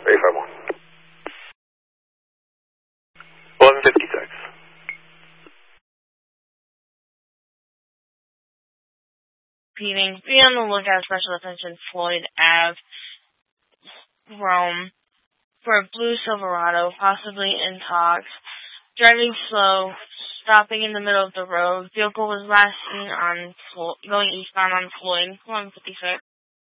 851. 156. Repeating, be on the lookout, special attention, Floyd Ave, Rome, for a blue Silverado, possibly in talks, driving slow, stopping in the middle of the road. Vehicle was last seen on going eastbound on Floyd, 156.